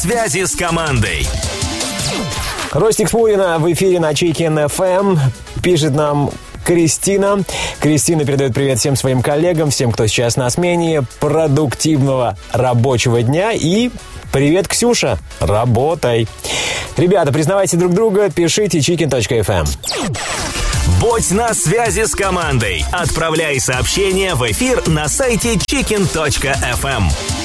Связи с командой. Ростик Смурина в эфире на Chicken FM. Пишет нам Кристина. Кристина передает привет всем своим коллегам, всем, кто сейчас на смене. Продуктивного рабочего дня. И привет, Ксюша. Работай. Ребята, признавайте друг друга, пишите chicken.fm. Будь на связи с командой. Отправляй сообщения в эфир на сайте chicken.fm.